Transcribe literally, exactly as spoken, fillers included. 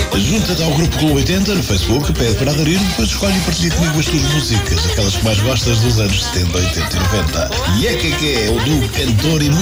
Junta-te ao Grupo Clube oitenta no Facebook, pede para aderir, depois escolhe e partilha comigo as tuas músicas, aquelas que mais gostas dos anos setenta, oitenta e noventa. E é que é que é o do cantor e